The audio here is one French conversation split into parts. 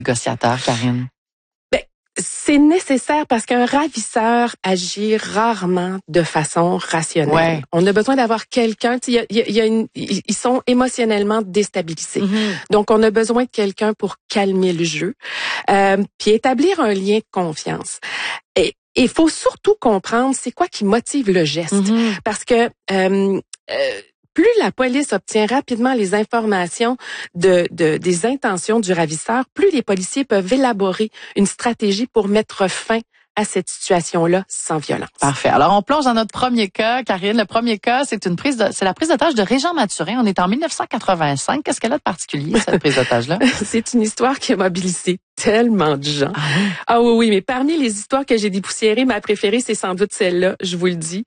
négociateur, Karine? C'est nécessaire parce qu'un ravisseur agit rarement de façon rationnelle. Ouais. On a besoin d'avoir quelqu'un, ils sont émotionnellement déstabilisés. Mm-hmm. Donc, on a besoin de quelqu'un pour calmer le jeu, puis établir un lien de confiance. Et il faut surtout comprendre c'est quoi qui motive le geste. Mm-hmm. Parce que plus la police obtient rapidement les informations des intentions du ravisseur, plus les policiers peuvent élaborer une stratégie pour mettre fin à cette situation-là sans violence. Parfait. Alors, on plonge dans notre premier cas, Karine. Le premier cas, c'est la prise d'otage de Régent Mathurin. On est en 1985. Qu'est-ce qu'elle a de particulier, cette prise d'otage-là? C'est une histoire qui a mobilisé tellement de gens. Ah oui, mais parmi les histoires que j'ai dépoussiérées, ma préférée, c'est sans doute celle-là, je vous le dis.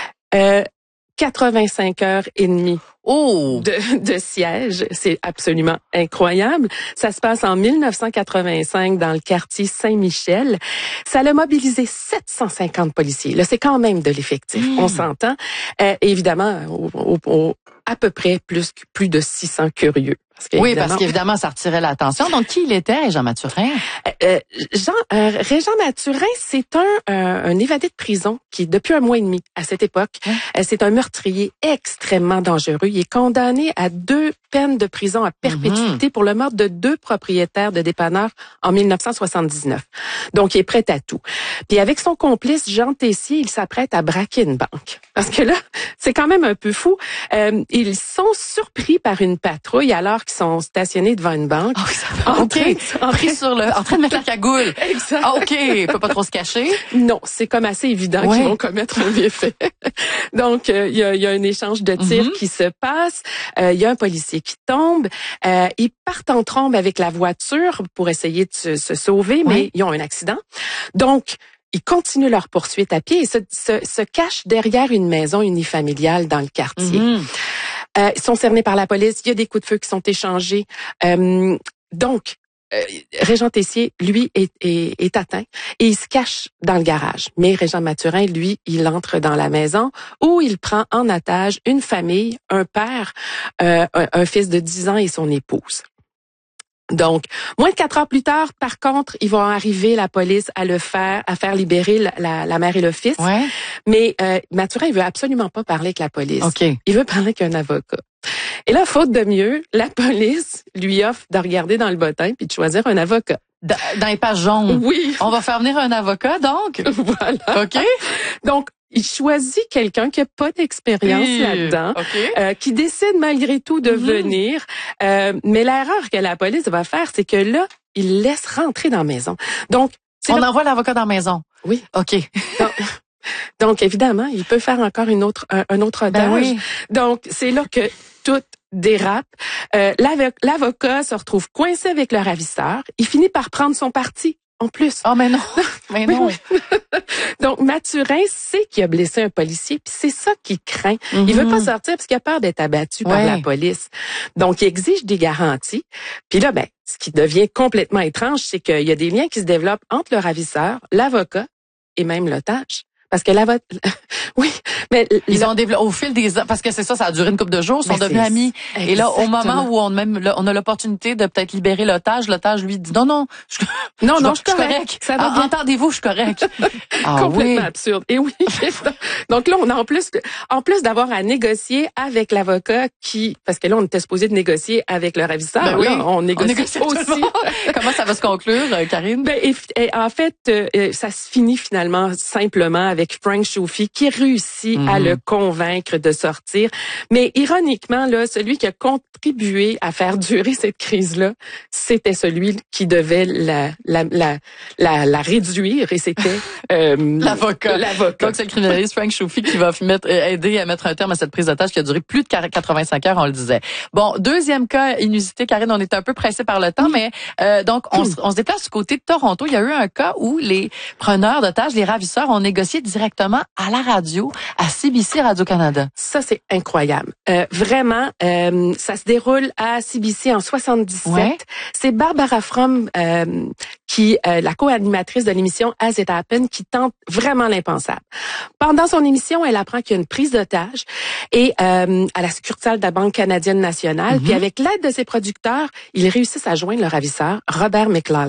85 heures et demie de siège. C'est absolument incroyable. Ça se passe en 1985 dans le quartier Saint-Michel. Ça a mobilisé 750 policiers. Là, c'est quand même de l'effectif. On s'entend. Évidemment, à peu près plus de 600 curieux. Parce qu'évidemment, ça retirait l'attention. Donc, qui il était, Régent Mathurin? Régent Mathurin, c'est un évadé de prison qui, depuis 1 mois et demi à cette époque, c'est un meurtrier extrêmement dangereux. Il est condamné à 2 peines de prison à perpétuité pour le meurtre de 2 propriétaires de dépanneurs en 1979. Donc, il est prêt à tout. Puis avec son complice, Jean Tessier, il s'apprête à braquer une banque. Parce que là, c'est quand même un peu fou. Ils sont surpris par une patrouille alors qu'ils sont stationnés devant une banque. En train de mettre la cagoule. Exact. OK, il peut pas trop se cacher. Non, c'est comme assez évident qu'ils vont commettre un méfait. Donc, il y a un échange de tirs qui se passe. Il y a un policier qui tombe. Ils partent en trombe avec la voiture pour essayer de se sauver, mais ils ont un accident. Donc, ils continuent leur poursuite à pied et se cachent derrière une maison unifamiliale dans le quartier. Ils sont cernés par la police. Il y a des coups de feu qui sont échangés. Donc, Régent Tessier, lui, est atteint et il se cache dans le garage. Mais Régent Mathurin, lui, il entre dans la maison où il prend en otage une famille, un père, un fils de 10 ans et son épouse. Donc, moins de 4 heures plus tard, par contre, ils vont arriver, la police, à faire libérer la mère et le fils. Ouais. Mais Mathurin, il veut absolument pas parler avec la police. Okay. Il veut parler avec un avocat. Et là, faute de mieux, la police lui offre de regarder dans le bottin puis de choisir un avocat. Dans les pages jaunes. Oui. On va faire venir un avocat, donc. Voilà. OK. Donc, il choisit quelqu'un qui a pas d'expérience là-dedans, qui décide malgré tout de venir. Mais l'erreur que la police va faire, c'est que là, il laisse rentrer dans la maison. Donc, on envoie l'avocat dans la maison. Oui. OK. Donc, évidemment, il peut faire encore un autre otage. Ben oui. Donc, c'est là que tout dérape. L'avocat se retrouve coincé avec le ravisseur. Il finit par prendre son parti. En plus. Oh, mais non. Mais non. Donc, Mathurin sait qu'il a blessé un policier, puis c'est ça qu'il craint. Il veut pas sortir parce qu'il a peur d'être abattu par la police. Donc, il exige des garanties. Puis là, ce qui devient complètement étrange, c'est qu'il y a des liens qui se développent entre le ravisseur, l'avocat et même l'otage. Parce que oui, mais ils ont développé au fil des ans, parce que c'est ça a duré une couple de jours, ils sont devenus amis. Exactement. Et là, au moment où on a l'opportunité de peut-être libérer l'otage lui dit non, je suis correct. Ça va bien. Entendez-vous, je suis correct. Complètement absurde. Et oui. Donc là, on a en plus d'avoir à négocier avec l'avocat parce que là, on était supposé de négocier avec le ravisseur. Ben oui, là, on négocie aussi. Comment ça va se conclure, Karine? Et en fait, ça se finit finalement simplement avec Frank Chauffy qui réussit à le convaincre de sortir. Mais ironiquement, là, celui qui a contribué à faire durer cette crise-là, c'était celui qui devait la réduire et c'était l'avocat. Donc c'est le criminaliste Frank Chauffy qui va aider à mettre un terme à cette prise d'otage qui a duré plus de 85 heures, on le disait. Bon, deuxième cas inusité, Karine, on est un peu pressé par le temps, mais donc on se déplace du côté de Toronto. Il y a eu un cas où les preneurs d'otages, les ravisseurs, ont négocié directement à la radio, à CBC Radio-Canada. Ça, c'est incroyable. Vraiment, ça se déroule à CBC en 77. Ouais. C'est Barbara Frum, qui la co-animatrice de l'émission As It Happened, qui tente vraiment l'impensable. Pendant son émission, elle apprend qu'il y a une prise d'otage et à la succursale de la Banque canadienne nationale. Puis avec l'aide de ses producteurs, ils réussissent à joindre le ravisseur, Robert McLeod.